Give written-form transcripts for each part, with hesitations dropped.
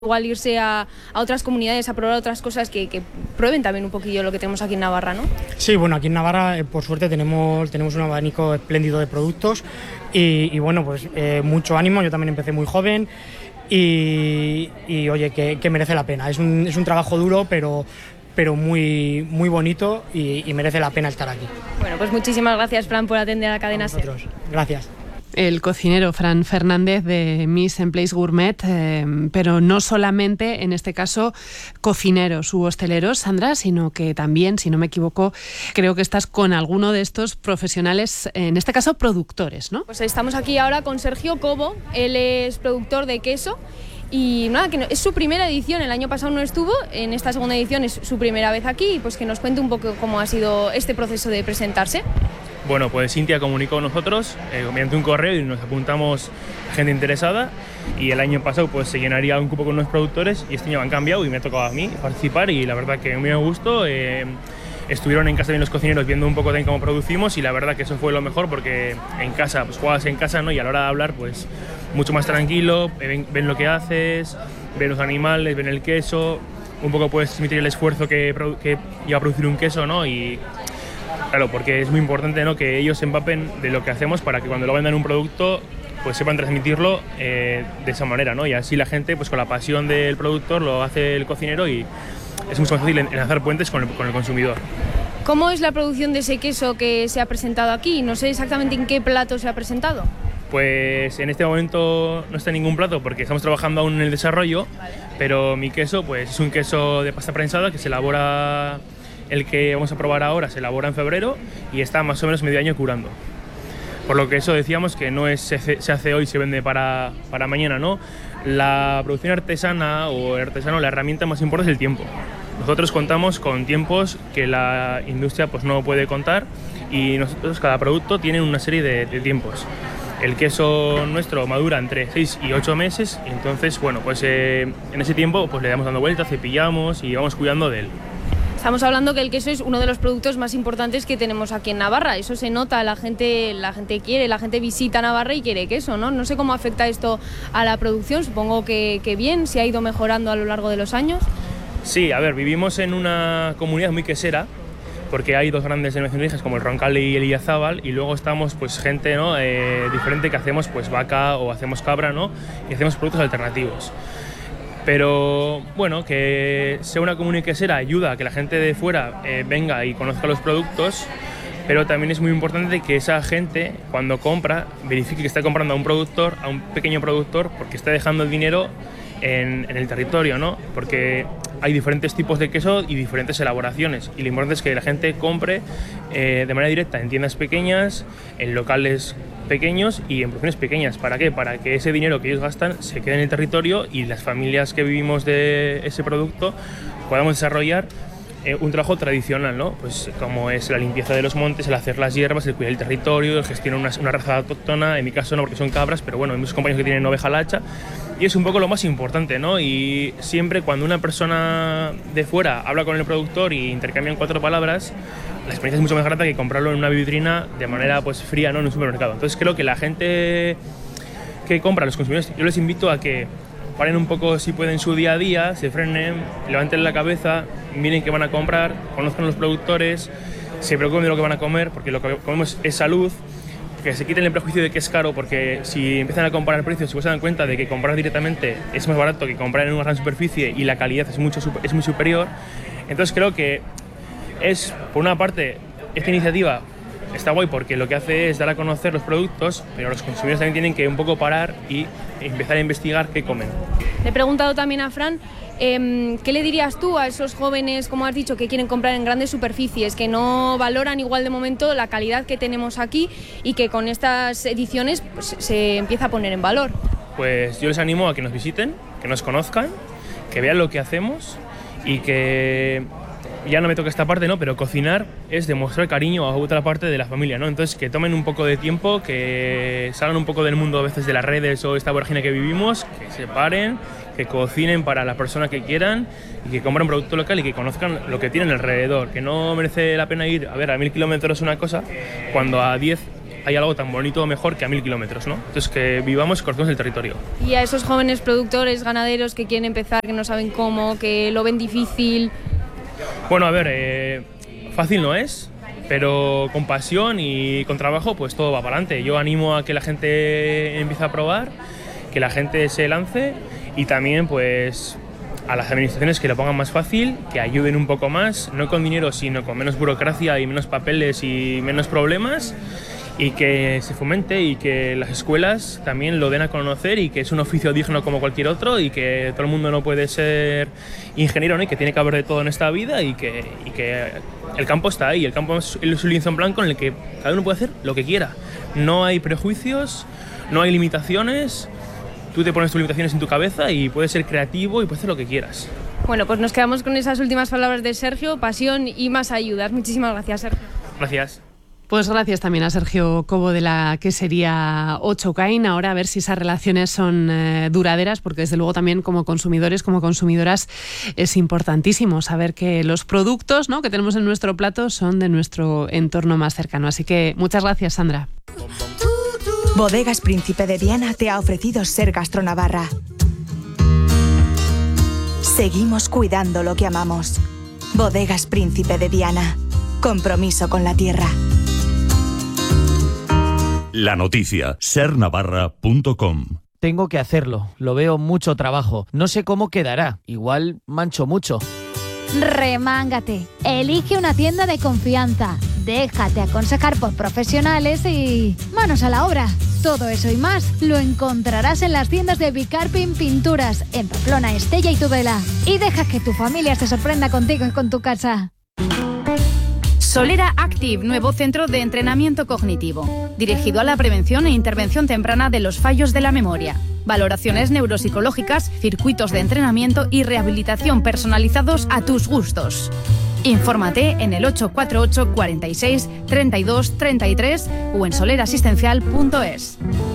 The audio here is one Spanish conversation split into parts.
igual irse a otras comunidades a probar otras cosas que prueben también un poquillo lo que tenemos aquí en Navarra, ¿no? Sí, bueno, aquí en Navarra por suerte tenemos un abanico espléndido de productos y bueno, pues mucho ánimo. Yo también empecé muy joven y oye, que merece la pena. Es un trabajo duro, pero muy, muy bonito y merece la pena estar aquí. Bueno, pues muchísimas gracias, Fran, por atender a Cadena SER. Gracias. El cocinero Fran Fernández de Mise en Place Gourmet, pero no solamente, en este caso, cocineros u hosteleros, Sandra, sino que también, si no me equivoco, creo que estás con alguno de estos profesionales, en este caso productores, ¿no? Pues estamos aquí ahora con Sergio Cobo, él es productor de queso. Y nada, que es su primera edición, el año pasado no estuvo, en esta segunda edición es su primera vez aquí, y pues que nos cuente un poco cómo ha sido este proceso de presentarse. Bueno, pues Cintia comunicó con nosotros mediante un correo y nos apuntamos a gente interesada, y el año pasado pues se llenaría un cupo con unos productores y este año han cambiado y me ha tocado a mí participar y la verdad que muy a gusto. Estuvieron en casa de los cocineros viendo un poco de cómo producimos y la verdad que eso fue lo mejor porque en casa, pues juegas en casa, ¿no? Y a la hora de hablar pues mucho más tranquilo, ven lo que haces, ven los animales, ven el queso, un poco puedes transmitir el esfuerzo que lleva a producir un queso, ¿no? Y claro, porque es muy importante, ¿no?, que ellos se empapen de lo que hacemos para que cuando lo vendan un producto pues sepan transmitirlo de esa manera, ¿no? Y así la gente, pues con la pasión del productor, lo hace el cocinero y es mucho más fácil enlazar puentes con el consumidor. ¿Cómo es la producción de ese queso que se ha presentado aquí? No sé exactamente en qué plato se ha presentado. Pues en este momento no está en ningún plato porque estamos trabajando aún en el desarrollo, pero mi queso pues es un queso de pasta prensada que se elabora, el que vamos a probar ahora se elabora en febrero y está más o menos medio año curando. Por lo que eso decíamos que no es se hace hoy y se vende para mañana, ¿no? La producción artesana o artesano, la herramienta más importante es el tiempo. Nosotros contamos con tiempos que la industria pues no puede contar y nosotros cada producto tiene una serie de tiempos. El queso nuestro madura entre 6 y 8 meses y entonces, bueno, pues en ese tiempo pues le damos dando vueltas, cepillamos y vamos cuidando de él. Estamos hablando que el queso es uno de los productos más importantes que tenemos aquí en Navarra. Eso se nota, la gente visita Navarra y quiere queso, ¿no? No sé cómo afecta esto a la producción, supongo que bien, se ha ido mejorando a lo largo de los años. Sí, a ver, vivimos en una comunidad muy quesera, porque hay dos grandes denominaciones como el Roncal y el Idiazábal, y luego estamos pues gente, ¿no?, diferente que hacemos pues vaca o hacemos cabra, ¿no?, y hacemos productos alternativos. Pero bueno, que sea una comunidad quesera ayuda a que la gente de fuera venga y conozca los productos, pero también es muy importante que esa gente cuando compra verifique que está comprando a un productor, a un pequeño productor, porque está dejando el dinero en el territorio, ¿no? Porque hay diferentes tipos de queso y diferentes elaboraciones y lo importante es que la gente compre de manera directa en tiendas pequeñas, en locales pequeños y en producciones pequeñas. ¿Para qué? Para que ese dinero que ellos gastan se quede en el territorio y las familias que vivimos de ese producto podamos desarrollar un trabajo tradicional, ¿no? Pues como es la limpieza de los montes, el hacer las hierbas, el cuidar el territorio, el gestionar una raza autóctona, en mi caso no porque son cabras, pero bueno, hay muchos compañeros que tienen oveja lacha y es un poco lo más importante, ¿no? Y siempre cuando una persona de fuera habla con el productor y intercambian 4 palabras, la experiencia es mucho más grata que comprarlo en una vitrina de manera pues fría, ¿no?, en un supermercado. Entonces creo que la gente que compra, los consumidores, yo les invito a que paren un poco si pueden su día a día, se frenen, levanten la cabeza, miren qué van a comprar, conozcan los productores, se preocupen de lo que van a comer, porque lo que comemos es salud, que se quiten el prejuicio de que es caro, porque si empiezan a comparar precios, si se dan cuenta de que comprar directamente es más barato que comprar en una gran superficie y la calidad es muy superior. Entonces creo que es, por una parte, esta iniciativa está guay porque lo que hace es dar a conocer los productos, pero los consumidores también tienen que un poco parar y empezar a investigar qué comen. Le he preguntado también a Fran, ¿qué le dirías tú a esos jóvenes, como has dicho, que quieren comprar en grandes superficies, que no valoran igual de momento la calidad que tenemos aquí y que con estas ediciones pues, se empieza a poner en valor? Pues yo les animo a que nos visiten, que nos conozcan, que vean lo que hacemos y que ya no me toca esta parte, ¿no?, pero cocinar es demostrar cariño a otra parte de la familia, ¿no? Entonces que tomen un poco de tiempo, que salgan un poco del mundo a veces de las redes o esta vorágine que vivimos, que se paren, que cocinen para la persona que quieran y que compren producto local y que conozcan lo que tienen alrededor, que no merece la pena ir a ver a 1000 kilómetros una cosa cuando a 10 hay algo tan bonito o mejor que a 1000 kilómetros, ¿no? Entonces que vivamos y cortemos el territorio. Y a esos jóvenes productores, ganaderos que quieren empezar, que no saben cómo, que lo ven difícil. Bueno, a ver, fácil no es, pero con pasión y con trabajo pues todo va para adelante. Yo animo a que la gente empiece a probar, que la gente se lance y también pues a las administraciones que lo pongan más fácil, que ayuden un poco más, no con dinero sino con menos burocracia y menos papeles y menos problemas, y que se fomente y que las escuelas también lo den a conocer y que es un oficio digno como cualquier otro y que todo el mundo no puede ser ingeniero, ¿no? Y que tiene que haber de todo en esta vida y que el campo está ahí, el campo es un lienzo en blanco en el que cada uno puede hacer lo que quiera. No hay prejuicios, no hay limitaciones, tú te pones tus limitaciones en tu cabeza y puedes ser creativo y puedes hacer lo que quieras. Bueno, pues nos quedamos con esas últimas palabras de Sergio, pasión y más ayudas. Muchísimas gracias, Sergio. Gracias. Pues gracias también a Sergio Cobo de la quesería 8Cain. Ahora a ver si esas relaciones son duraderas, porque desde luego también como consumidores, como consumidoras, es importantísimo saber que los productos, ¿no?, que tenemos en nuestro plato son de nuestro entorno más cercano. Así que muchas gracias, Sandra. Bodegas Príncipe de Viana te ha ofrecido Ser Gastronavarra. Seguimos cuidando lo que amamos. Bodegas Príncipe de Viana. Compromiso con la tierra. La noticia, sernavarra.com. Tengo que hacerlo, lo veo mucho trabajo. No sé cómo quedará, igual mancho mucho. Remángate, elige una tienda de confianza, déjate aconsejar por profesionales y manos a la obra. Todo eso y más lo encontrarás en las tiendas de Bicarpin Pinturas, en Pamplona, Estella y Tudela. Y deja que tu familia se sorprenda contigo y con tu casa. Solera Active, nuevo centro de entrenamiento cognitivo, dirigido a la prevención e intervención temprana de los fallos de la memoria. Valoraciones neuropsicológicas, circuitos de entrenamiento y rehabilitación personalizados a tus gustos. Infórmate en el 848 46 32 33 o en solerasistencial.es.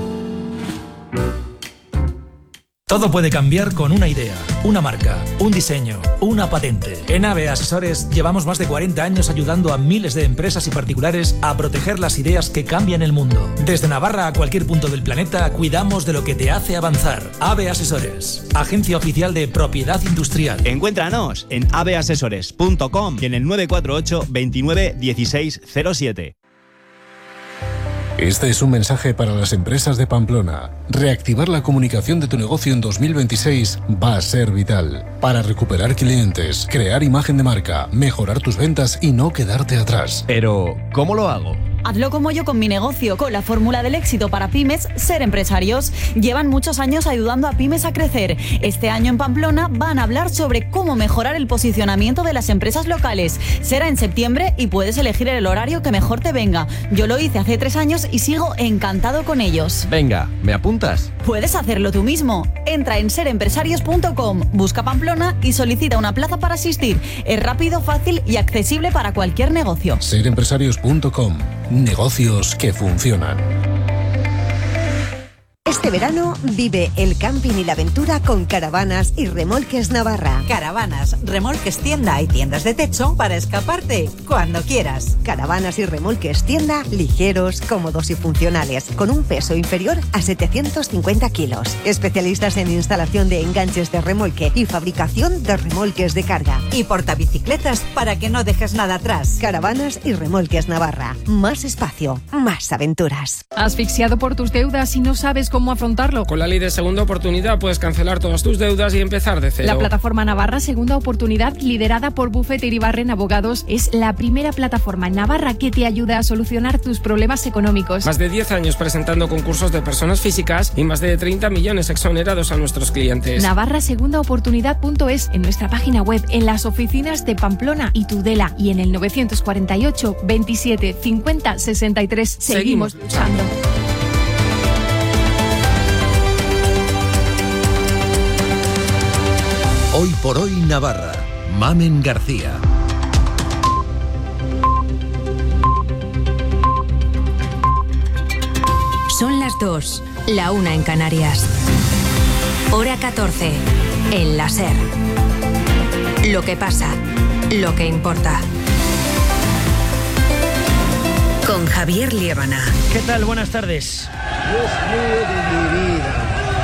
Todo puede cambiar con una idea, una marca, un diseño, una patente. En AVE Asesores llevamos más de 40 años ayudando a miles de empresas y particulares a proteger las ideas que cambian el mundo. Desde Navarra a cualquier punto del planeta, cuidamos de lo que te hace avanzar. AVE Asesores, agencia oficial de propiedad industrial. Encuéntranos en aveasesores.com y en el 948 29 16 07. Este es un mensaje para las empresas de Pamplona. Reactivar la comunicación de tu negocio en 2026 va a ser vital. Para recuperar clientes, crear imagen de marca, mejorar tus ventas y no quedarte atrás. Pero, ¿cómo lo hago? Hazlo como yo con mi negocio, con la fórmula del éxito para pymes, Ser Empresarios. Llevan muchos años ayudando a pymes a crecer. Este año en Pamplona van a hablar sobre cómo mejorar el posicionamiento de las empresas locales. Será en septiembre y puedes elegir el horario que mejor te venga. Yo lo hice hace 3 años y sigo encantado con ellos. Venga, ¿me apuntas? Puedes hacerlo tú mismo. Entra en serempresarios.com, busca Pamplona y solicita una plaza para asistir. Es rápido, fácil y accesible para cualquier negocio. Serempresarios.com. Negocios que funcionan. Este verano vive el camping y la aventura con Caravanas y Remolques Navarra. Caravanas, remolques tienda y tiendas de techo para escaparte cuando quieras. Caravanas y Remolques tienda, ligeros, cómodos y funcionales, con un peso inferior a 750 kilos. Especialistas en instalación de enganches de remolque y fabricación de remolques de carga. Y portabicicletas para que no dejes nada atrás. Caravanas y Remolques Navarra. Más espacio, más aventuras. ¿Asfixiado por tus deudas y no sabes cómo afrontarlo? Con la ley de segunda oportunidad puedes cancelar todas tus deudas y empezar de cero. La plataforma Navarra Segunda Oportunidad, liderada por Bufet Iribarren Abogados, es la primera plataforma en Navarra que te ayuda a solucionar tus problemas económicos. Más de 10 años presentando concursos de personas físicas y más de 30 millones exonerados a nuestros clientes. navarrasegundaoportunidad.es, en nuestra página web, en las oficinas de Pamplona y Tudela y en el 948 27 50 63. Seguimos luchando. Hoy por hoy Navarra. Mamen García. Son las 2, la 1 en Canarias. Hora 14, en la SER. Lo que pasa, lo que importa. con Javier Liébana. ¿Qué tal? Buenas tardes. Dios mío de mi vida.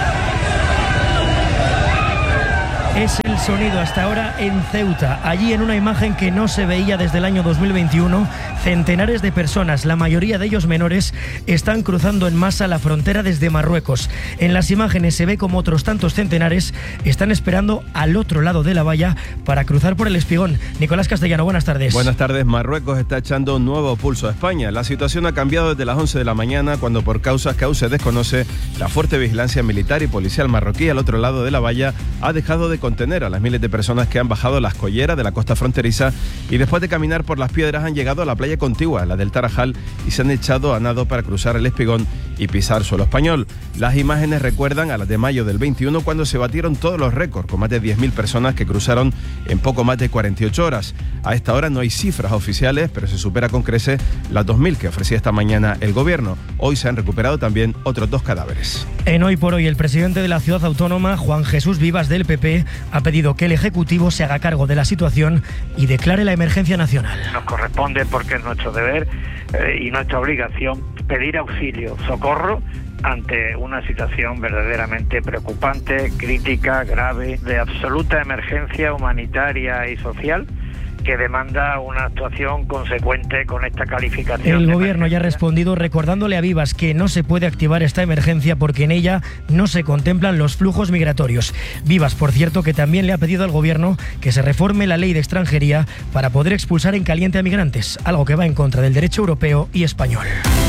Es el sonido hasta ahora en Ceuta. Allí, en una imagen que no se veía desde el año 2021, centenares de personas, la mayoría de ellos menores, están cruzando en masa la frontera desde Marruecos. En las imágenes se ve como otros tantos centenares están esperando al otro lado de la valla para cruzar por el Espigón. Nicolás Castellano, buenas tardes. Buenas tardes. Marruecos está echando un nuevo pulso a España. La situación ha cambiado desde las 11 de la mañana, cuando por causas que aún se desconoce, la fuerte vigilancia militar y policial marroquí al otro lado de la valla ha dejado de contener a las miles de personas que han bajado las colleras de la costa fronteriza y después de caminar por las piedras han llegado a la playa contigua, la del Tarajal, y se han echado a nado para cruzar el Espigón y pisar suelo español. Las imágenes recuerdan a las de mayo del 21, cuando se batieron todos los récords, con más de 10.000 personas que cruzaron en poco más de 48 horas. A esta hora no hay cifras oficiales, pero se supera con creces las 2.000 que ofrecía esta mañana el gobierno. Hoy se han recuperado también otros 2 cadáveres. En Hoy por Hoy, el presidente de la ciudad autónoma, Juan Jesús Vivas, del PP, ha pedido que el Ejecutivo se haga cargo de la situación y declare la emergencia nacional. Nos corresponde, porque es nuestro deber y nuestra obligación, pedir auxilio, socorro ante una situación verdaderamente preocupante, crítica, grave, de absoluta emergencia humanitaria y social, que demanda una actuación consecuente con esta calificación. El gobierno ya ha respondido recordándole a Vivas que no se puede activar esta emergencia porque en ella no se contemplan los flujos migratorios. Vivas, por cierto, que también le ha pedido al gobierno que se reforme la ley de extranjería para poder expulsar en caliente a migrantes, algo que va en contra del derecho europeo y español.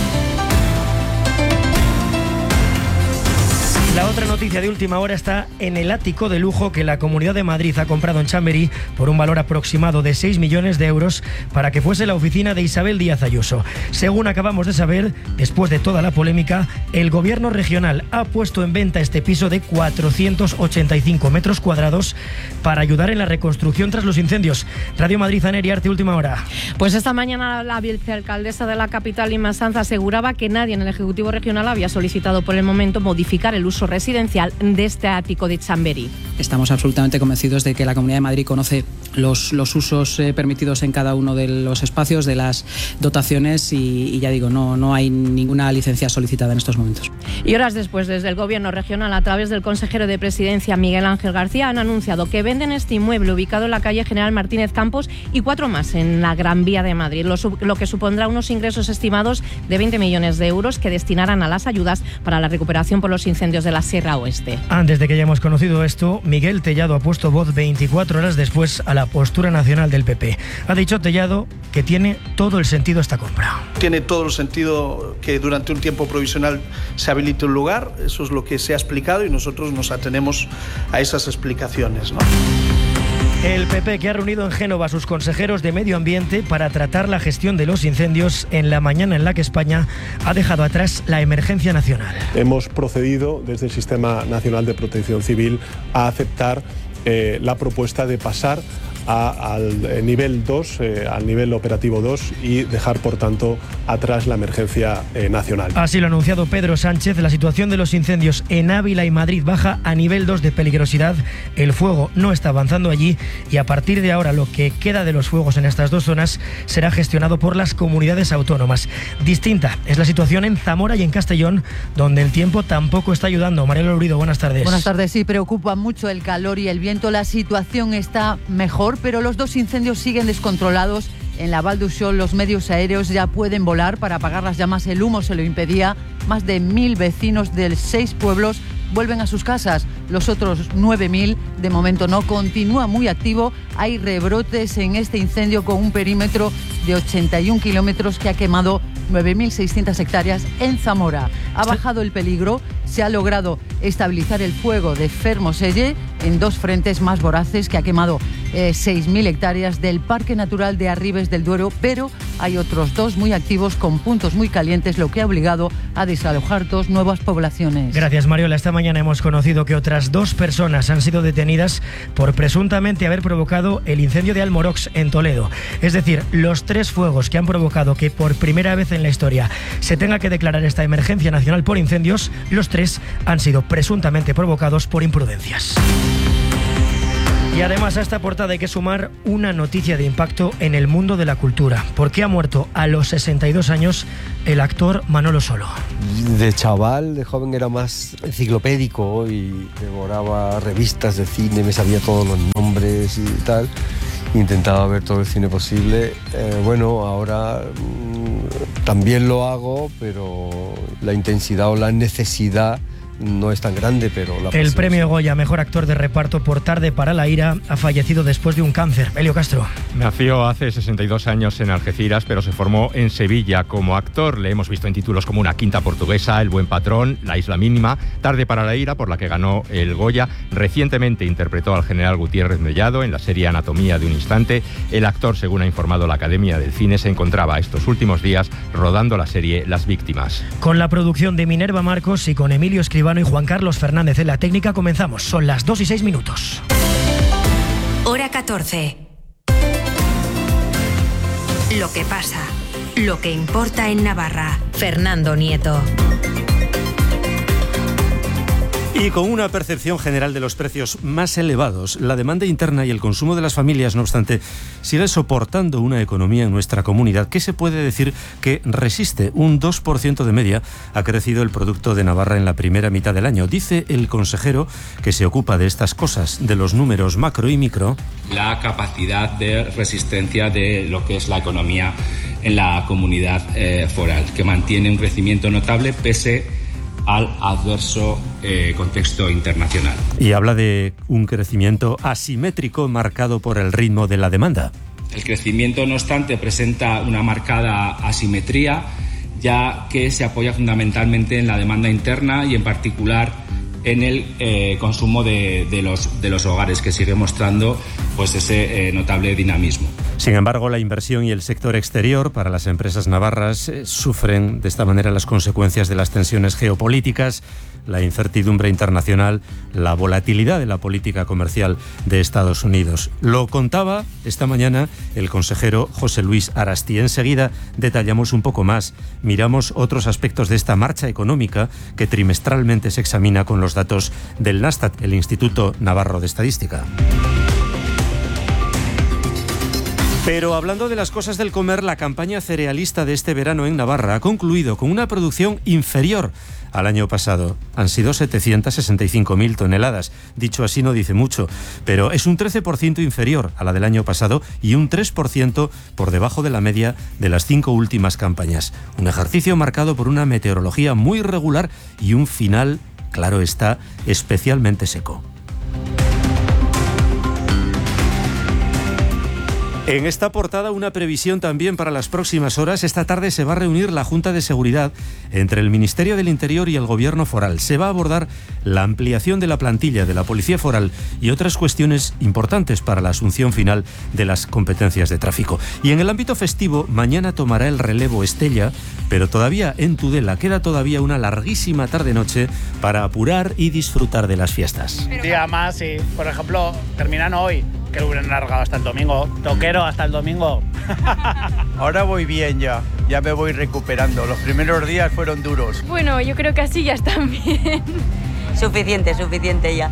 La otra noticia de última hora está en el ático de lujo que la Comunidad de Madrid ha comprado en Chamberí por un valor aproximado de 6 millones de euros para que fuese la oficina de Isabel Díaz Ayuso. Según acabamos de saber, después de toda la polémica, el gobierno regional ha puesto en venta este piso de 485 metros cuadrados para ayudar en la reconstrucción tras los incendios. Radio Madrid, Aner Arte, última hora. Pues esta mañana la vicealcaldesa de la capital, Inma Sanz, aseguraba que nadie en el Ejecutivo Regional había solicitado por el momento modificar el uso residencial de este ático de Chamberí. Estamos absolutamente convencidos de que la Comunidad de Madrid conoce los usos permitidos en cada uno de los espacios, de las dotaciones y ya digo, no hay ninguna licencia solicitada en estos momentos. Y horas después, desde el Gobierno regional, a través del consejero de Presidencia, Miguel Ángel García, han anunciado que venden este inmueble ubicado en la calle General Martínez Campos y 4 más en la Gran Vía de Madrid, lo que supondrá unos ingresos estimados de 20 millones de euros que destinarán a las ayudas para la recuperación por los incendios de la Sierra Oeste. Antes de que hayamos conocido esto, Miguel Tellado ha puesto voz 24 horas después a la postura nacional del PP. Ha dicho Tellado que tiene todo el sentido esta compra. Tiene todo el sentido que durante un tiempo provisional se habilite un lugar, eso es lo que se ha explicado y nosotros nos atenemos a esas explicaciones, ¿no? El PP, que ha reunido en Génova a sus consejeros de Medio Ambiente para tratar la gestión de los incendios en la mañana en la que España ha dejado atrás la emergencia nacional. Hemos procedido desde el Sistema Nacional de Protección Civil a aceptar la propuesta de pasar al nivel 2, al nivel operativo 2 y dejar, por tanto, atrás la emergencia nacional. Así lo ha anunciado Pedro Sánchez. La situación de los incendios en Ávila y Madrid baja a nivel 2 de peligrosidad. El fuego no está avanzando allí y a partir de ahora lo que queda de los fuegos en estas dos zonas será gestionado por las comunidades autónomas. Distinta es la situación en Zamora y en Castellón, donde el tiempo tampoco está ayudando. Mariela Lurido, buenas tardes. Buenas tardes. Sí, preocupa mucho el calor y el viento. La situación está mejor, pero los dos incendios siguen descontrolados. En la Val d'Uixó los medios aéreos ya pueden volar para apagar las llamas. El humo se lo impedía. Más de 1.000 vecinos de 6 pueblos vuelven a sus casas. Los otros 9.000 de momento no. Continúa muy activo. Hay rebrotes en este incendio con un perímetro de 81 kilómetros que ha quemado 9.600 hectáreas en Zamora. Ha bajado el peligro. Se ha logrado estabilizar el fuego de Fermoselle en 2 frentes más voraces que ha quemado 6.000 hectáreas del Parque Natural de Arribes del Duero, pero hay otros 2 muy activos con puntos muy calientes, lo que ha obligado a desalojar 2 nuevas poblaciones. Gracias, Mariola. Esta mañana hemos conocido que otras 2 personas han sido detenidas por presuntamente haber provocado el incendio de Almorox en Toledo. Es decir, los 3 fuegos que han provocado que por primera vez en la historia se tenga que declarar esta emergencia nacional por incendios, los 3 han sido presuntamente provocados por imprudencias. Y además a esta portada hay que sumar una noticia de impacto en el mundo de la cultura, porque ha muerto a los 62 años el actor Manolo Solo. De chaval, de joven, era más enciclopédico y devoraba revistas de cine, me sabía todos los nombres y tal. Intentaba ver todo el cine posible. Bueno, ahora también lo hago, pero la intensidad o la necesidad no es tan grande, pero el premio Goya Mejor Actor de Reparto por Tarde para la ira ha fallecido después de un cáncer. Elio Castro. Nació hace 62 años en Algeciras, pero se formó en Sevilla como actor. Le hemos visto en títulos como Una quinta portuguesa, El buen patrón, La isla mínima, Tarde para la ira, por la que ganó el Goya. Recientemente interpretó al general Gutiérrez Mellado en la serie Anatomía de un instante. El actor, según ha informado la Academia del Cine, se encontraba estos últimos días rodando la serie Las víctimas. Con la producción de Minerva Marcos y con Emilio Escribano y Juan Carlos Fernández en la técnica comenzamos. Son las 2:06. Hora 14. Lo que pasa, lo que importa en Navarra. Fernando Nieto. Y con una percepción general de los precios más elevados, la demanda interna y el consumo de las familias, no obstante, sigue soportando una economía en nuestra comunidad que se puede decir que resiste. Un 2% de media ha crecido el producto de Navarra en la primera mitad del año. Dice el consejero que se ocupa de estas cosas, de los números macro y micro. La capacidad de resistencia de lo que es la economía en la comunidad foral, que mantiene un crecimiento notable pese al adverso contexto internacional. Y habla de un crecimiento asimétrico marcado por el ritmo de la demanda. El crecimiento, no obstante, presenta una marcada asimetría, ya que se apoya fundamentalmente en la demanda interna y en particular en el consumo de los hogares, que sigue mostrando pues ese notable dinamismo. Sin embargo, la inversión y el sector exterior para las empresas navarras sufren de esta manera las consecuencias de las tensiones geopolíticas, la incertidumbre internacional, la volatilidad de la política comercial de Estados Unidos. Lo contaba esta mañana el consejero José Luis Arasti. Enseguida detallamos un poco más, miramos otros aspectos de esta marcha económica que trimestralmente se examina con los datos del Nastat, el Instituto Navarro de Estadística. Pero hablando de las cosas del comer, la campaña cerealista de este verano en Navarra ha concluido con una producción inferior al año pasado. Han sido 765.000 toneladas. Dicho así no dice mucho, pero es un 13% inferior a la del año pasado y un 3% por debajo de la media de las 5 últimas campañas. Un ejercicio marcado por una meteorología muy irregular y un final, claro está, especialmente seco. En esta portada una previsión también para las próximas horas. Esta tarde se va a reunir la Junta de Seguridad entre el Ministerio del Interior y el Gobierno foral. Se va a abordar la ampliación de la plantilla de la Policía Foral y otras cuestiones importantes para la asunción final de las competencias de tráfico. Y en el ámbito festivo, mañana tomará el relevo Estella, pero todavía en Tudela queda todavía una larguísima tarde-noche para apurar y disfrutar de las fiestas. Un día más y, por ejemplo, terminan hoy, que lo hubieran alargado hasta el domingo. Toquero hasta el domingo. Ahora voy bien ya me voy recuperando. Los primeros días fueron duros. Bueno, yo creo que así ya están bien. Suficiente ya.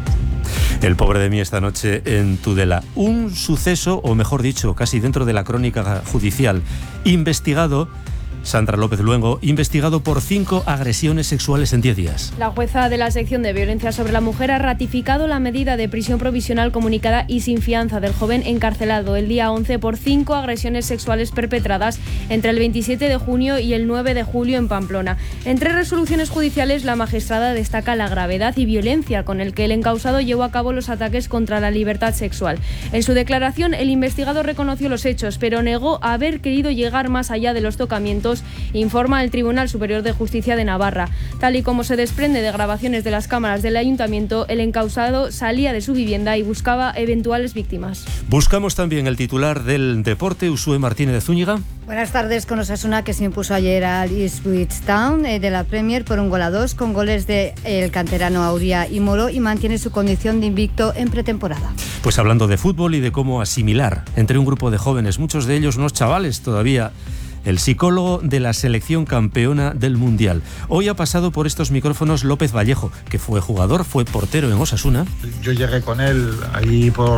El pobre de mí esta noche en Tudela. Un suceso, o mejor dicho, casi dentro de la crónica judicial, investigado, Sandra López Luengo, investigado por 5 agresiones sexuales en 10 días. La jueza de la sección de violencia sobre la mujer ha ratificado la medida de prisión provisional comunicada y sin fianza del joven encarcelado el día 11 por 5 agresiones sexuales perpetradas entre el 27 de junio y el 9 de julio en Pamplona. En 3 resoluciones judiciales, la magistrada destaca la gravedad y violencia con el que el encausado llevó a cabo los ataques contra la libertad sexual. En su declaración, el investigado reconoció los hechos, pero negó haber querido llegar más allá de los tocamientos, informa el Tribunal Superior de Justicia de Navarra. Tal y como se desprende de grabaciones de las cámaras del ayuntamiento, el encausado salía de su vivienda y buscaba eventuales víctimas. Buscamos también el titular del deporte, Usue Martínez de Zúñiga. Buenas tardes, con Osasuna, que se impuso ayer al Ipswich Town de la Premier por 1-2 con goles de el canterano Auría y Moro, y mantiene su condición de invicto en pretemporada. Pues hablando de fútbol y de cómo asimilar entre un grupo de jóvenes, muchos de ellos unos chavales todavía, el psicólogo de la selección campeona del Mundial. Hoy ha pasado por estos micrófonos López Vallejo, que fue jugador, fue portero en Osasuna. Yo llegué con él ahí por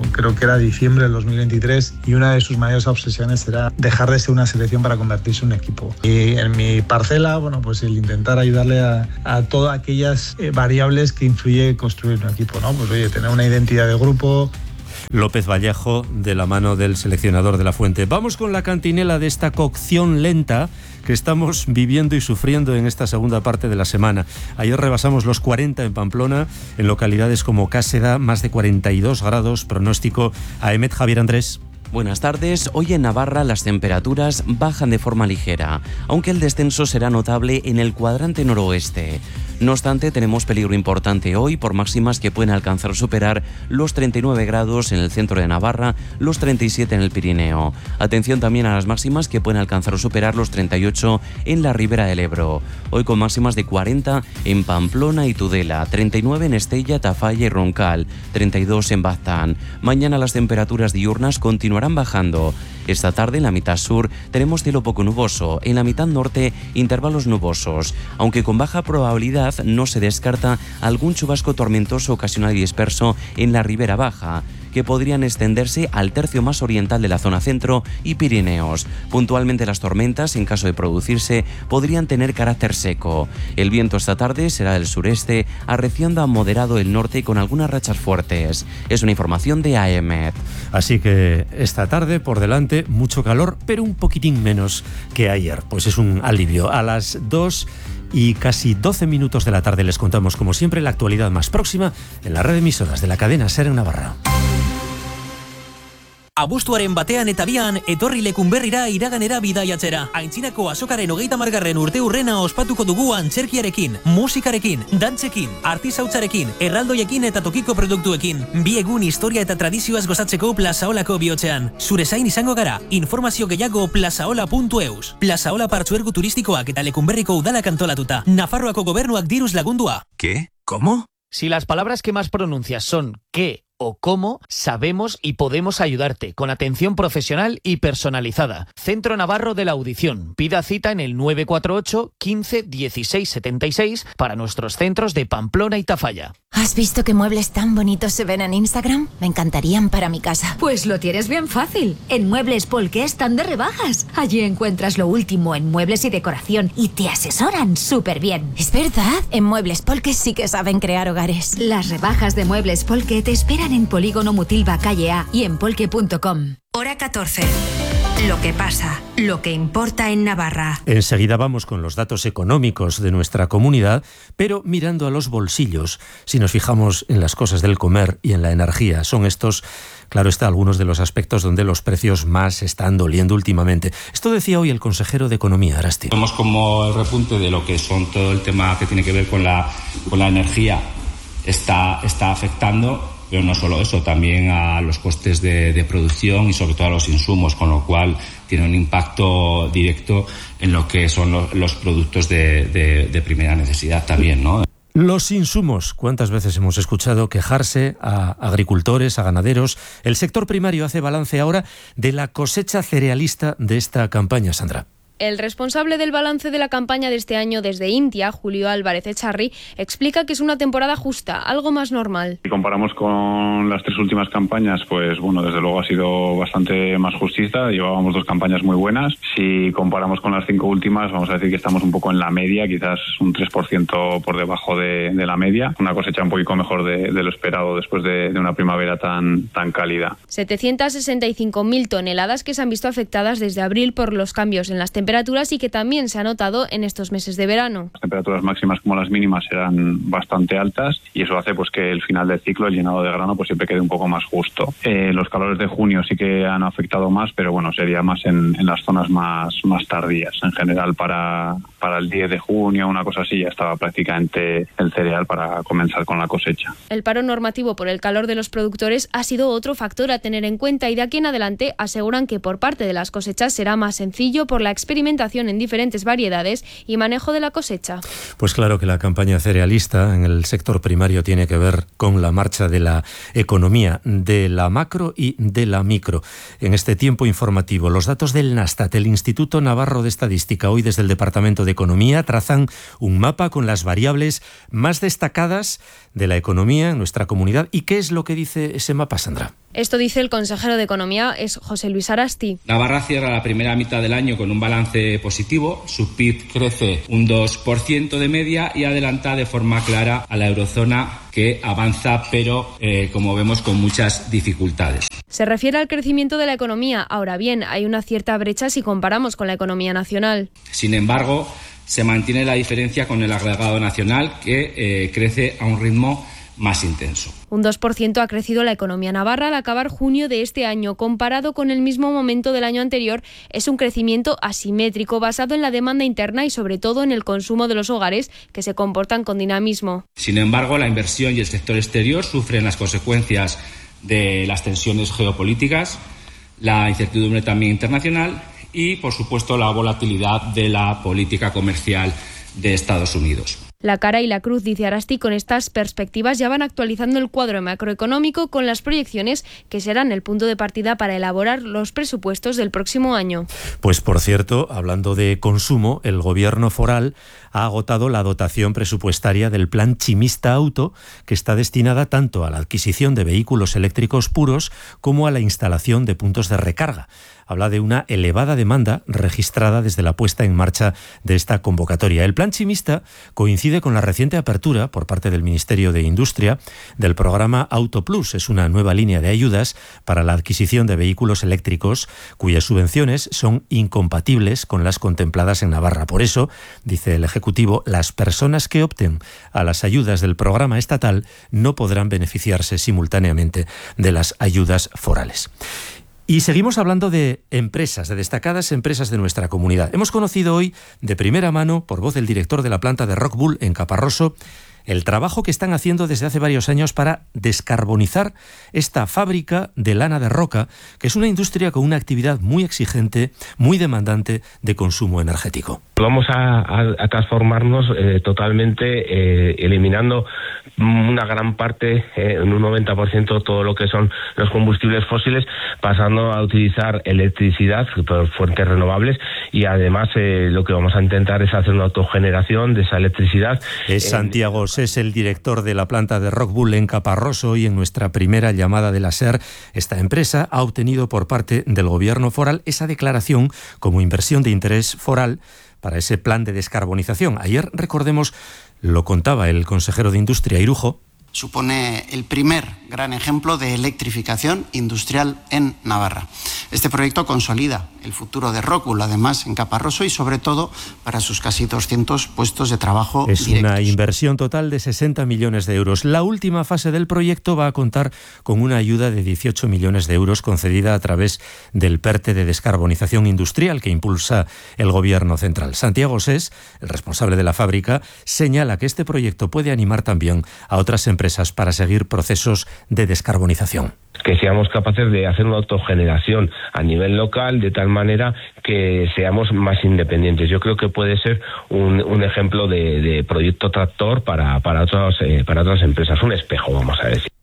creo que era diciembre del 2023, y una de sus mayores obsesiones era dejar de ser una selección para convertirse en un equipo. Y en mi parcela, bueno, pues el intentar ayudarle a todas aquellas variables que influye construir un equipo, ¿no? Pues oye, tener una identidad de grupo. López Vallejo, de la mano del seleccionador de la Fuente. Vamos con la cantinela de esta cocción lenta que estamos viviendo y sufriendo en esta segunda parte de la semana. Ayer rebasamos los 40 en Pamplona, en localidades como Cáseda, más de 42 grados, pronóstico. AEMET, Javier Andrés. Buenas tardes. Hoy en Navarra las temperaturas bajan de forma ligera, aunque el descenso será notable en el cuadrante noroeste. No obstante, tenemos peligro importante hoy por máximas que pueden alcanzar o superar los 39 grados en el centro de Navarra, los 37 en el Pirineo. Atención también a las máximas que pueden alcanzar o superar los 38 en la Ribera del Ebro. Hoy con máximas de 40 en Pamplona y Tudela, 39 en Estella, Tafalla y Roncal, 32 en Baztán. Mañana las temperaturas diurnas continuarán bajando. Esta tarde en la mitad sur tenemos cielo poco nuboso, en la mitad norte intervalos nubosos, aunque con baja probabilidad no se descarta algún chubasco tormentoso ocasional y disperso en la Ribera Baja, que podrían extenderse al tercio más oriental de la zona centro y Pirineos. Puntualmente las tormentas, en caso de producirse, podrían tener carácter seco. El viento esta tarde será del sureste, arreciando a moderado el norte con algunas rachas fuertes. Es una información de AEMET. Así que esta tarde por delante mucho calor, pero un poquitín menos que ayer. Pues es un alivio. A las 2 y casi 12 minutos de la tarde les contamos, como siempre, la actualidad más próxima en la red de emisoras de la cadena SER en Navarra. Abuztuaren batean eta bian, etorri Lekunberrira iraganera bidaiatzera. Aintzinako azokaren 30. urteurrena ospatuko dugu antzerkiarekin, musikarekin, dantzekin, artisautzarekin, erraldoiekin eta tokiko produktuekin. Bi egun historia eta tradizioaz gozatzeko Plazaolako bihotzean. Zure zain izango gara, informazio gehiago plazaola.eus. Plazaola partzuergu turistikoak eta Lekunberriko udalak antolatuta. Nafarroako gobernuak diruz lagundua. ¿Qué? ¿Cómo? Si las palabras que más pronuncias son qué o cómo, sabemos y podemos ayudarte con atención profesional y personalizada. Centro Navarro de la Audición. Pida cita en el 948 15 16 76 para nuestros centros de Pamplona y Tafalla. ¿Has visto qué muebles tan bonitos se ven en Instagram? Me encantarían para mi casa. Pues lo tienes bien fácil. En Muebles Polke están de rebajas. Allí encuentras lo último en muebles y decoración y te asesoran súper bien. Es verdad, en Muebles Polke sí que saben crear hogares. Las rebajas de Muebles Polke te esperan en Polígono Mutilva Calle A y en polke.com. Hora 14. Lo que pasa, lo que importa en Navarra. Enseguida vamos con los datos económicos de nuestra comunidad, pero mirando a los bolsillos, si nos fijamos en las cosas del comer y en la energía, son estos, claro está, algunos de los aspectos donde los precios más están doliendo últimamente. Esto decía hoy el consejero de Economía, Arasti. Vemos como el repunte de lo que son todo el tema que tiene que ver con la energía está afectando. Pero no solo eso, también a los costes de producción y sobre todo a los insumos, con lo cual tiene un impacto directo en lo que son los productos de primera necesidad también, ¿no? Los insumos. ¿Cuántas veces hemos escuchado quejarse a agricultores, a ganaderos? El sector primario hace balance ahora de la cosecha cerealista de esta campaña, Sandra. El responsable del balance de la campaña de este año desde Intia, Julio Álvarez Echarri, explica que es una temporada justa, algo más normal. Si comparamos con las 3 últimas campañas, pues bueno, desde luego ha sido bastante más justita. Llevábamos 2 campañas muy buenas. Si comparamos con las 5 últimas, vamos a decir que estamos un poco en la media, quizás un 3% por debajo de la media. Una cosecha un poquito mejor de lo esperado después de una primavera tan cálida. 765.000 toneladas que se han visto afectadas desde abril por los cambios en las temperaturas y que también se ha notado en estos meses de verano. Las temperaturas máximas como las mínimas serán bastante altas y eso hace pues que el final del ciclo, el llenado de grano, pues siempre quede un poco más justo. Los calores de junio sí que han afectado más, pero bueno, sería más en las zonas más tardías. En general para el 10 de junio, una cosa así, ya estaba prácticamente el cereal para comenzar con la cosecha. El paro normativo por el calor de los productores ha sido otro factor a tener en cuenta y de aquí en adelante aseguran que por parte de las cosechas será más sencillo por la experimentación en diferentes variedades y manejo de la cosecha. Pues claro que la campaña cerealista en el sector primario tiene que ver con la marcha de la economía, de la macro y de la micro. En este tiempo informativo, los datos del Nastat, el Instituto Navarro de Estadística, hoy desde el Departamento de Economía, trazan un mapa con las variables más destacadas de la economía en nuestra comunidad. ¿Y qué es lo que dice ese mapa, Sandra? Esto dice el consejero de Economía, es José Luis Arasti. Navarra cierra la primera mitad del año con un balance positivo, su PIB crece un 2% de media y adelanta de forma clara a la eurozona, que avanza pero, como vemos, con muchas dificultades. Se refiere al crecimiento de la economía. Ahora bien, hay una cierta brecha si comparamos con la economía nacional. Sin embargo, se mantiene la diferencia con el agregado nacional, que crece a un ritmo más intenso. Un 2% ha crecido la economía navarra al acabar junio de este año. Comparado con el mismo momento del año anterior, es un crecimiento asimétrico basado en la demanda interna y sobre todo en el consumo de los hogares, que se comportan con dinamismo. Sin embargo, la inversión y el sector exterior sufren las consecuencias de las tensiones geopolíticas, la incertidumbre también internacional y, por supuesto, la volatilidad de la política comercial de Estados Unidos. La cara y la cruz, dice Arasti, con estas perspectivas ya van actualizando el cuadro macroeconómico con las proyecciones que serán el punto de partida para elaborar los presupuestos del próximo año. Pues por cierto, hablando de consumo, el gobierno foral ha agotado la dotación presupuestaria del plan Chimista Auto, que está destinada tanto a la adquisición de vehículos eléctricos puros como a la instalación de puntos de recarga. Habla de una elevada demanda registrada desde la puesta en marcha de esta convocatoria. El plan Chimista coincide con la reciente apertura por parte del Ministerio de Industria del programa Auto Plus. Es una nueva línea de ayudas para la adquisición de vehículos eléctricos cuyas subvenciones son incompatibles con las contempladas en Navarra. Por eso, dice el Ejecutivo, las personas que opten a las ayudas del programa estatal no podrán beneficiarse simultáneamente de las ayudas forales. Y seguimos hablando de empresas, de destacadas empresas de nuestra comunidad. Hemos conocido hoy de primera mano, por voz del director de la planta de Rockwool en Caparroso, el trabajo que están haciendo desde hace varios años para descarbonizar esta fábrica de lana de roca, que es una industria con una actividad muy exigente, muy demandante de consumo energético. Vamos a transformarnos totalmente, eliminando una gran parte, en un 90%, todo lo que son los combustibles fósiles, pasando a utilizar electricidad por fuentes renovables, y además lo que vamos a intentar es hacer una autogeneración de esa electricidad. Es Santiago, es el director de la planta de Rockwool en Caparroso, y en nuestra primera llamada de la SER, esta empresa ha obtenido por parte del gobierno foral esa declaración como inversión de interés foral para ese plan de descarbonización. Ayer, recordemos, lo contaba el consejero de Industria, Irujo. Supone el primer gran ejemplo de electrificación industrial en Navarra. Este proyecto consolida el futuro de Rockwool, además, en Caparroso, y sobre todo para sus casi 200 puestos de trabajo directos. Es una inversión total de 60 millones de euros. La última fase del proyecto va a contar con una ayuda de 18 millones de euros concedida a través del PERTE de descarbonización industrial que impulsa el Gobierno central. Santiago Sés, el responsable de la fábrica, señala que este proyecto puede animar también a otras empresas para seguir procesos de descarbonización. Que seamos capaces de hacer una autogeneración a nivel local de tal manera que seamos más independientes. Yo creo que puede ser un ejemplo de proyecto tractor para otras empresas, un espejo, vamos a decir.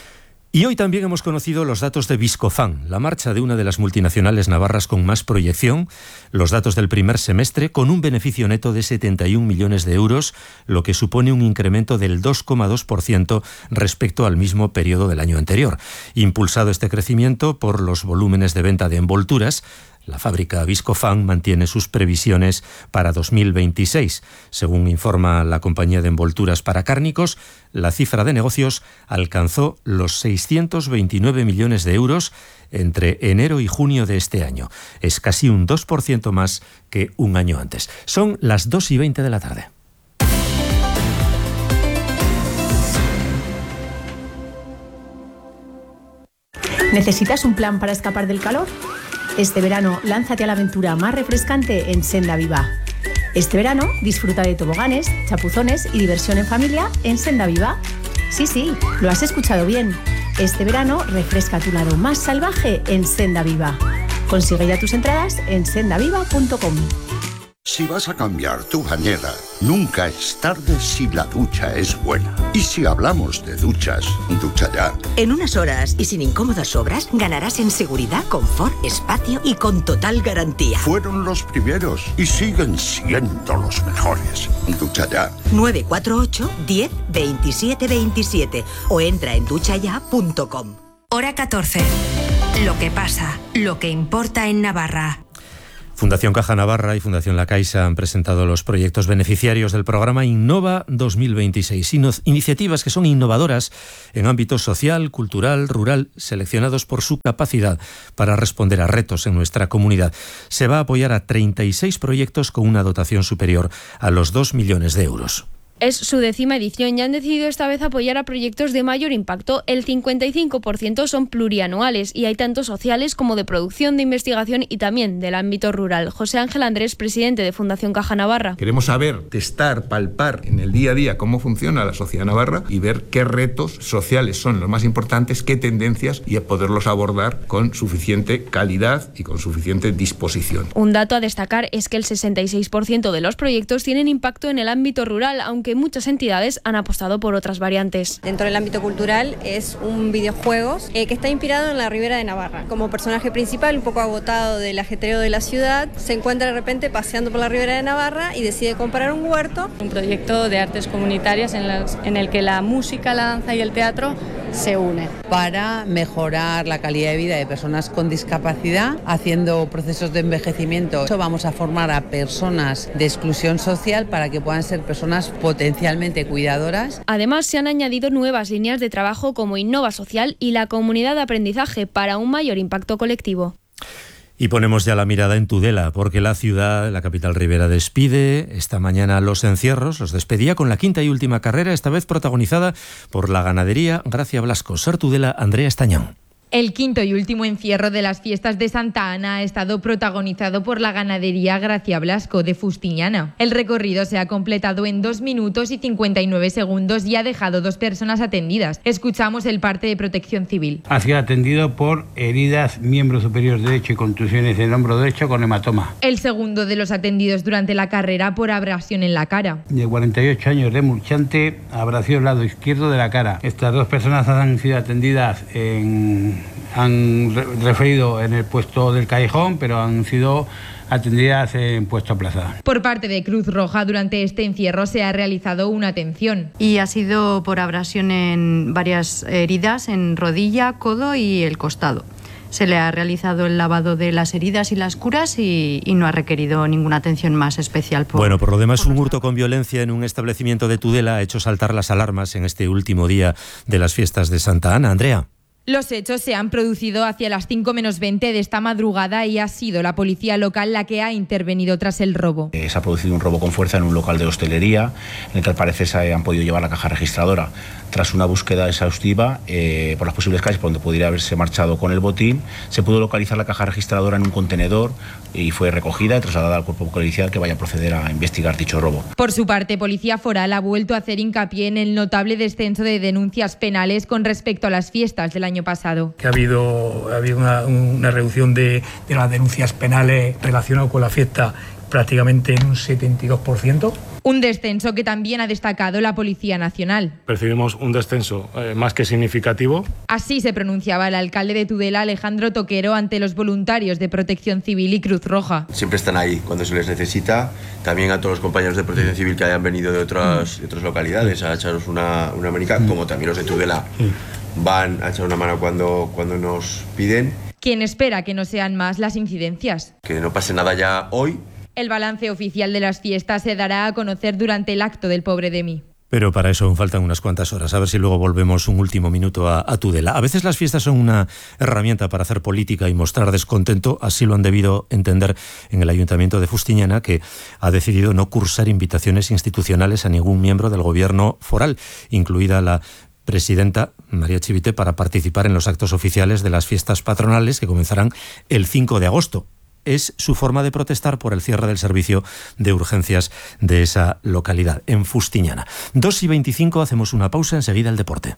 Y hoy también hemos conocido los datos de Viscofan, la marcha de una de las multinacionales navarras con más proyección, los datos del primer semestre, con un beneficio neto de 71 millones de euros, lo que supone un incremento del 2,2% respecto al mismo periodo del año anterior. Impulsado este crecimiento por los volúmenes de venta de envolturas, la fábrica Viscofan mantiene sus previsiones para 2026. Según informa la compañía de envolturas para cárnicos, la cifra de negocios alcanzó los 629 millones de euros entre enero y junio de este año. Es casi un 2% más que un año antes. Son las 2:20 de la tarde. ¿Necesitas un plan para escapar del calor? Este verano, lánzate a la aventura más refrescante en Senda Viva. Este verano, disfruta de toboganes, chapuzones y diversión en familia en Senda Viva. Sí, lo has escuchado bien. Este verano, refresca tu lado más salvaje en Senda Viva. Consigue ya tus entradas en sendaviva.com. Si vas a cambiar tu bañera, nunca es tarde si la ducha es buena. Y si hablamos de duchas, ducha ya. En unas horas y sin incómodas obras, ganarás en seguridad, confort, espacio y con total garantía. Fueron los primeros y siguen siendo los mejores. Ducha ya. 948 10 27 27 o entra en duchaya.com. Hora 14. Lo que pasa, lo que importa en Navarra. Fundación Caja Navarra y Fundación La Caixa han presentado los proyectos beneficiarios del programa Innova 2026. Iniciativas que son innovadoras en ámbito social, cultural, rural, seleccionados por su capacidad para responder a retos en nuestra comunidad. Se va a apoyar a 36 proyectos con una dotación superior a los 2 millones de euros. Es su 10ª edición y han decidido esta vez apoyar a proyectos de mayor impacto. El 55% son plurianuales y hay tanto sociales como de producción, de investigación y también del ámbito rural. José Ángel Andrés, presidente de Fundación Caja Navarra. Queremos saber, testar, palpar en el día a día cómo funciona la sociedad navarra y ver qué retos sociales son los más importantes, qué tendencias, y poderlos abordar con suficiente calidad y con suficiente disposición. Un dato a destacar es que el 66% de los proyectos tienen impacto en el ámbito rural, aunque muchas entidades han apostado por otras variantes. Dentro del ámbito cultural es un videojuegos que está inspirado en la Ribera de Navarra. Como personaje principal, un poco agotado del ajetreo de la ciudad, se encuentra de repente paseando por la Ribera de Navarra y decide comprar un huerto. Un proyecto de artes comunitarias en el que la música, la danza y el teatro se unen. Para mejorar la calidad de vida de personas con discapacidad, haciendo procesos de envejecimiento. Vamos a formar a personas de exclusión social para que puedan ser personas potencialmente cuidadoras. Además, se han añadido nuevas líneas de trabajo como Innova Social y la comunidad de aprendizaje para un mayor impacto colectivo. Y ponemos ya la mirada en Tudela, porque la ciudad, la capital ribera, despide esta mañana los encierros, los despedía con la quinta y última carrera, esta vez protagonizada por la ganadería Gracia Blasco. Ser Tudela, Andrea Estañón. El quinto y último encierro de las fiestas de Santa Ana ha estado protagonizado por la ganadería Gracia Blasco de Fustiñana. El recorrido se ha completado en 2 minutos y 59 segundos y ha dejado 2 personas atendidas. Escuchamos el parte de Protección Civil. Ha sido atendido por heridas miembro superior derecho y contusiones en el hombro derecho con hematoma. El segundo de los atendidos durante la carrera por abrasión en la cara. De 48 años de Murchante, abrasión lado izquierdo de la cara. Estas 2 personas han sido atendidas han referido en el puesto del Callejón, pero han sido atendidas en puesto Plaza. Por parte de Cruz Roja, durante este encierro se ha realizado una atención. Y ha sido por abrasión en varias heridas, en rodilla, codo y el costado. Se le ha realizado el lavado de las heridas y las curas y no ha requerido ninguna atención más especial. Bueno, por lo demás, un hurto con violencia en un establecimiento de Tudela ha hecho saltar las alarmas en este último día de las fiestas de Santa Ana. Andrea. Los hechos se han producido hacia las 5 menos 20 de esta madrugada y ha sido la policía local la que ha intervenido tras el robo. Se ha producido un robo con fuerza en un local de hostelería, en el que al parecer se han podido llevar la caja registradora. Tras una búsqueda exhaustiva por las posibles calles por donde pudiera haberse marchado con el botín, se pudo localizar la caja registradora en un contenedor y fue recogida y trasladada al cuerpo policial que vaya a proceder a investigar dicho robo. Por su parte, Policía Foral ha vuelto a hacer hincapié en el notable descenso de denuncias penales con respecto a las fiestas del año pasado. Que ha habido una reducción de las denuncias penales relacionadas con la fiesta prácticamente en un 72%. Un descenso que también ha destacado la Policía Nacional. Percibimos un descenso más que significativo. Así se pronunciaba el alcalde de Tudela, Alejandro Toquero, ante los voluntarios de Protección Civil y Cruz Roja. Siempre están ahí cuando se les necesita. También a todos los compañeros de Protección Civil que hayan venido de otras localidades a echaros una manica, como también los de Tudela van a echar una mano cuando nos piden. Quien espera que no sean más las incidencias. Que no pase nada ya hoy. El balance oficial de las fiestas se dará a conocer durante el acto del Pobre de mí. Pero para eso aún faltan unas cuantas horas. A ver si luego volvemos un último minuto a Tudela. A veces las fiestas son una herramienta para hacer política y mostrar descontento. Así lo han debido entender en el Ayuntamiento de Fustiñana, que ha decidido no cursar invitaciones institucionales a ningún miembro del gobierno foral, incluida la presidenta María Chivite, para participar en los actos oficiales de las fiestas patronales que comenzarán el 5 de agosto. Es su forma de protestar por el cierre del servicio de urgencias de esa localidad, en Fustiñana. 2:25, hacemos una pausa, enseguida el deporte.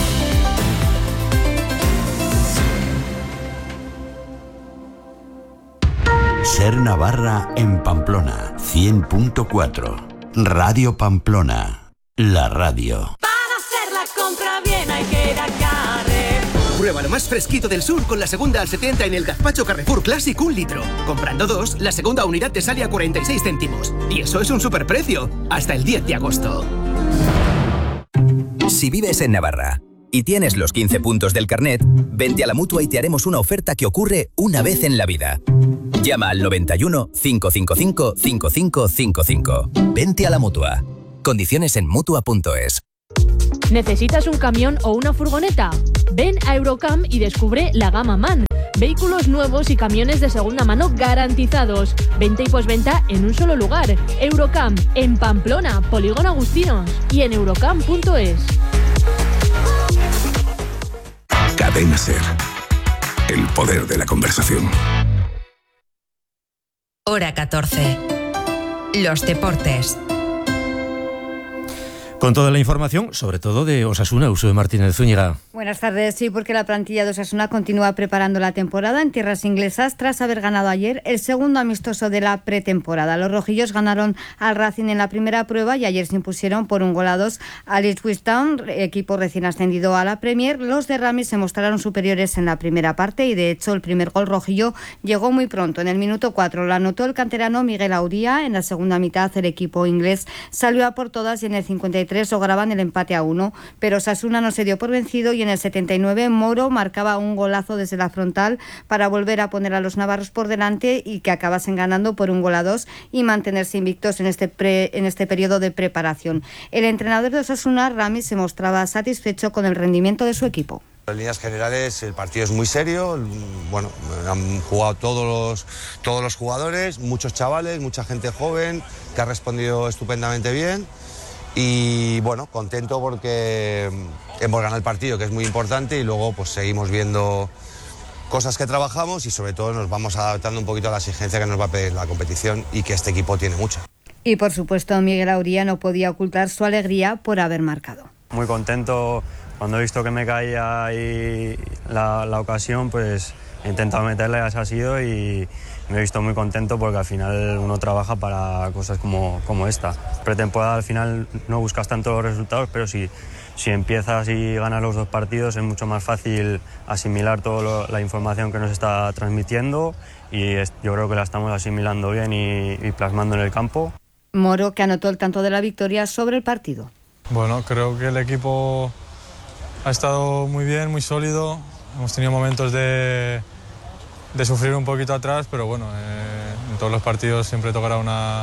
Ser Navarra en Pamplona, 100.4. Radio Pamplona, la radio. Para hacer la compra bien hay que ir a Carrefour. Prueba lo más fresquito del sur con la segunda al 70 en el gazpacho Carrefour Classic 1 litro. Comprando 2, la segunda unidad te sale a 46 céntimos. Y eso es un superprecio. Hasta el 10 de agosto. Si vives en Navarra y tienes los 15 puntos del carnet, vente a la Mutua y te haremos una oferta que ocurre una vez en la vida. Llama al 91 555 5555. Vente a la Mutua. Condiciones en Mutua.es. ¿Necesitas un camión o una furgoneta? Ven a Eurocam y descubre la gama MAN. Vehículos nuevos y camiones de segunda mano garantizados. Venta y postventa en un solo lugar. Eurocam, en Pamplona, Polígono Agustinos y en eurocam.es. Cadena SER. El poder de la conversación. Hora 14. Los deportes. Con toda la información, sobre todo de Osasuna, Uxue Martínez Zúñiga. Buenas tardes, sí, porque la plantilla de Osasuna continúa preparando la temporada en tierras inglesas tras haber ganado ayer el segundo amistoso de la pretemporada. Los rojillos ganaron al Racing en la primera prueba y ayer se impusieron por 1-2 al Ipswich Town, equipo recién ascendido a la Premier. Los de Ramis se mostraron superiores en la primera parte y de hecho el primer gol rojillo llegó muy pronto. En el minuto 4 lo anotó el canterano Miguel Auría. En la segunda mitad el equipo inglés salió a por todas y en el 53 lograban el empate a 1, pero Osasuna no se dio por vencido y en el 79 Moro marcaba un golazo desde la frontal para volver a poner a los navarros por delante y que acabasen ganando por 1-2 y mantenerse invictos en este periodo de preparación. El entrenador de Osasuna, Ramis, se mostraba satisfecho con el rendimiento de su equipo. En líneas generales el partido es muy serio, bueno, han jugado todos los jugadores, muchos chavales, mucha gente joven que ha respondido estupendamente bien. Y bueno, contento porque hemos ganado el partido, que es muy importante, y luego pues seguimos viendo cosas que trabajamos y sobre todo nos vamos adaptando un poquito a la exigencia que nos va a pedir la competición y que este equipo tiene mucha. Y por supuesto Miguel Auría no podía ocultar su alegría por haber marcado. Muy contento, cuando he visto que me caía ahí la ocasión, pues he intentado meterle, así ha sido y me he visto muy contento porque al final uno trabaja para cosas como esta. Pretemporada al final no buscas tanto los resultados, pero si empiezas y ganas los dos partidos es mucho más fácil asimilar toda la información que nos está transmitiendo y yo creo que la estamos asimilando bien y plasmando en el campo. Moro, que anotó el tanto de la victoria sobre el partido. Bueno, creo que el equipo ha estado muy bien, muy sólido. Hemos tenido momentos de sufrir un poquito atrás, pero bueno, en todos los partidos siempre tocará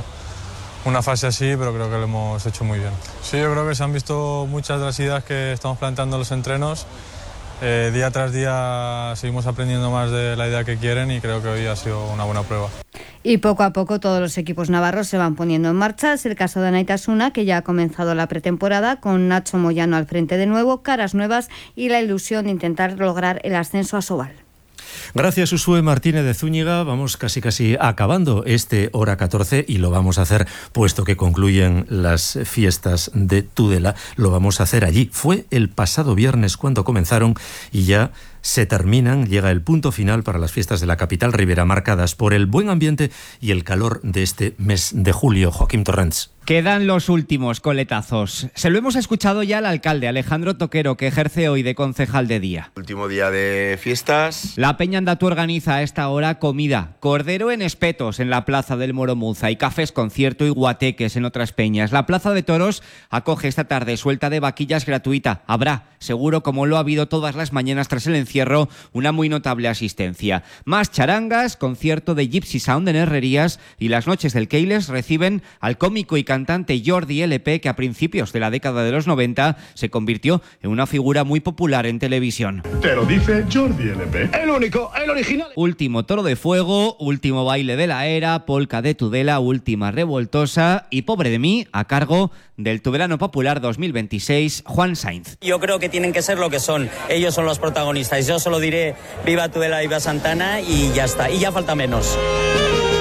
una fase así, pero creo que lo hemos hecho muy bien. Sí, yo creo que se han visto muchas de las ideas que estamos planteando en los entrenos. Día tras día seguimos aprendiendo más de la idea que quieren y creo que hoy ha sido una buena prueba. Y poco a poco todos los equipos navarros se van poniendo en marcha. Es el caso de Anaitasuna, que ya ha comenzado la pretemporada con Nacho Moyano al frente de nuevo, caras nuevas y la ilusión de intentar lograr el ascenso a Sobal. Gracias, Uxue Martínez de Zúñiga. Vamos casi acabando este Hora 14 y lo vamos a hacer, puesto que concluyen las fiestas de Tudela, lo vamos a hacer allí. Fue el pasado viernes cuando comenzaron y ya se terminan, llega el punto final para las fiestas de la capital ribera, marcadas por el buen ambiente y el calor de este mes de julio. Joaquín Torrents. Quedan los últimos coletazos. Se lo hemos escuchado ya al alcalde Alejandro Toquero, que ejerce hoy de concejal de día. Último día de fiestas. La Peña Andatu organiza a esta hora comida, cordero en espetos en la plaza del Moromuza y cafés concierto y guateques en otras peñas. La plaza de toros acoge esta tarde suelta de vaquillas gratuita. Habrá, seguro como lo ha habido todas las mañanas tras el encierro, una muy notable asistencia. Más charangas, concierto de Gypsy Sound en Herrerías y las noches del Keiles reciben al cómico y cantante Jordi LP, que a principios de la década de los 90 se convirtió en una figura muy popular en televisión. Te lo dice Jordi LP. El único, el original. Último toro de fuego, último baile de la era, polka de Tudela, última revoltosa y Pobre de mí, a cargo del Tudelano Popular 2026, Juan Sainz. Yo creo que tienen que ser lo que son. Ellos son los protagonistas. Yo solo diré viva Tudela, viva Santana y ya está. Y ya falta menos.